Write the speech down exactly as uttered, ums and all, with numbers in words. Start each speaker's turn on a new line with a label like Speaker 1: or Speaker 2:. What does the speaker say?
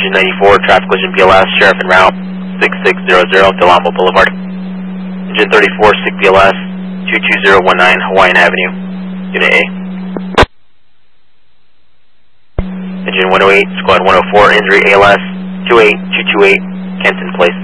Speaker 1: Engine ninety-four, traffic collision B L S, sheriff en route, six six zero zero, Del Amo Boulevard. Engine thirty-four, sick B L S, two two zero one nine, Hawaiian Avenue, Unit A. Engine one oh eight, squad one oh four, injury A L S, two eight two two eight, Kenton Place.